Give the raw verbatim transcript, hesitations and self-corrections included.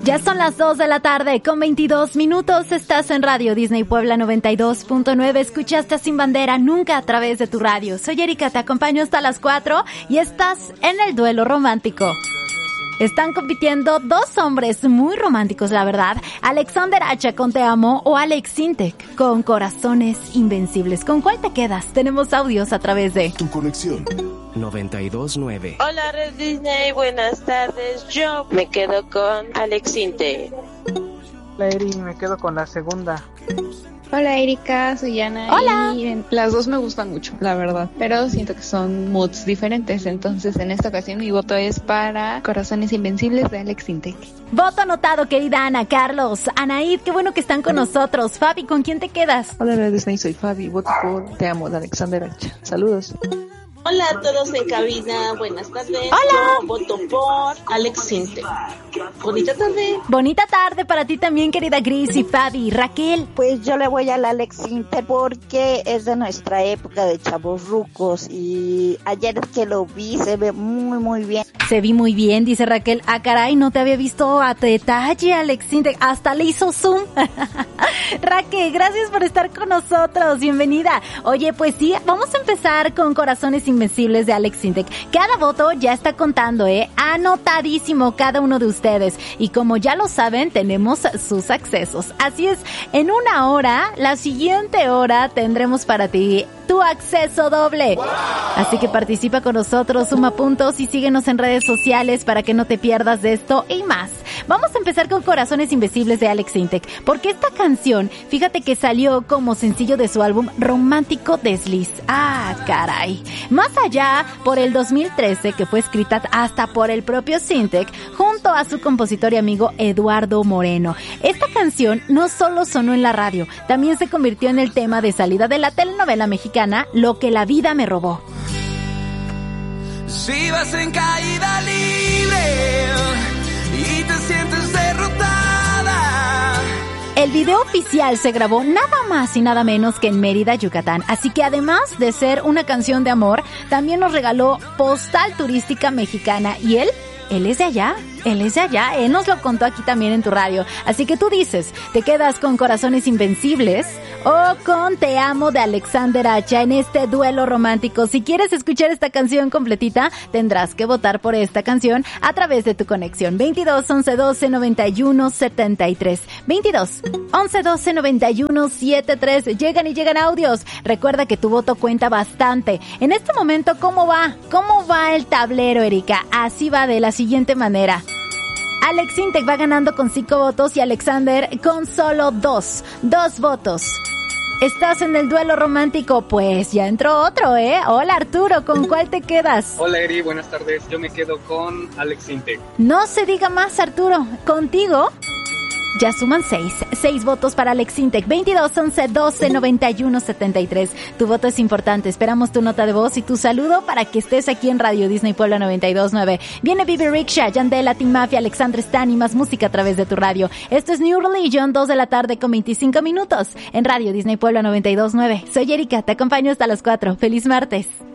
Ya son las dos de la tarde con veintidós minutos. Estás en Radio Disney Puebla noventa y dos punto nueve. Escuchaste Sin Bandera, nunca a través de tu radio. Soy Erika, te acompaño hasta las cuatro y estás en el duelo romántico. Están compitiendo dos hombres muy románticos, la verdad. Alexander Hacha con Te Amo o Alex Sintek con Corazones Invencibles. ¿Con cuál te quedas? Tenemos audios a través de Tu Conexión noventa y dos punto nueve. Hola Red Disney, buenas tardes. Yo me quedo con Alex Sintek. Hola Eri, me quedo con la segunda. Hola Erika, soy Ana. Hola. Y las dos me gustan mucho, la verdad, pero siento que son moods diferentes, entonces en esta ocasión mi voto es para Corazones Invencibles de Alex Sintek. Voto anotado, querida Ana. Carlos, Anaid, qué bueno que están con nosotros. Fabi, ¿con quién te quedas? Hola Red Disney, soy Fabi, voto por Te Amo de Alexander Hacha. Saludos. Hola a todos en cabina, buenas tardes. Hola. Yo voto por Alex Sintek. Bonita tarde. Bonita tarde para ti también, querida Gris y Fabi. Raquel. Pues yo le voy al Alex Sintek porque es de nuestra época de chavos rucos y ayer que lo vi se ve muy muy bien. Se vi muy bien, dice Raquel. Ah, caray, no te había visto a detalle, Alex Sintek. Hasta le hizo zoom. Raquel, gracias por estar con nosotros. Bienvenida. Oye, pues sí, vamos a empezar con Corazones Invencibles de Alex Sintek. Cada voto ya está contando, ¿eh? Anotadísimo cada uno de ustedes. Y como ya lo saben, tenemos sus accesos. Así es, en una hora, la siguiente hora, tendremos para ti tu acceso doble. ¡Wow! Así que participa con nosotros, suma puntos y síguenos en redes sociales para que no te pierdas de esto y más. Vamos a empezar con Corazones Invencibles de Alex Sintek, porque esta canción, fíjate que salió como sencillo de su álbum Romántico Desliz. Ah, caray. Más allá, por el dos mil trece, que fue escrita hasta por el propio Sintek, junto a su compositor y amigo Eduardo Moreno. Esta canción no solo sonó en la radio, también se convirtió en el tema de salida de la telenovela mexicana Lo que la vida me robó. Si vas en caída libre y te sientes derrotada. El video oficial se grabó nada más y nada menos que en Mérida, Yucatán. Así que además de ser una canción de amor, también nos regaló postal turística mexicana. Y él, él es de allá. Él es de allá, él nos lo contó aquí también en tu radio. Así que tú dices, ¿te quedas con Corazones Invencibles o con Te Amo de Alexander Hacha en este duelo romántico? Si quieres escuchar esta canción completita, tendrás que votar por esta canción a través de tu conexión. veintidós, once, doce, noventa y uno, setenta y tres. veintidós, once, doce, noventa y uno, setenta y tres. Llegan y llegan audios. Recuerda que tu voto cuenta bastante. En este momento, ¿cómo va? ¿Cómo va el tablero, Erika? Así va de la siguiente manera. Alex Sintek va ganando con cinco votos y Alexander con solo dos. Dos votos. ¿Estás en el duelo romántico? Pues ya entró otro, ¿eh? Hola Arturo, ¿con cuál te quedas? Hola Eri, buenas tardes. Yo me quedo con Alex Sintek. No se diga más, Arturo. ¿Contigo? Ya suman seis. Seis votos para Alex Sintek. veintidós, once, doce, noventa y uno, setenta y tres. Tu voto es importante. Esperamos tu nota de voz y tu saludo para que estés aquí en Radio Disney Puebla noventa y dos punto nueve. Viene Bibi Riksha, Yandel, Latin Mafia, Alexandre Stan y más música a través de tu radio. Esto es New Religion, dos de la tarde con veinticinco minutos en Radio Disney Puebla noventa y dos punto nueve. Soy Erika, te acompaño hasta las cuatro. ¡Feliz martes!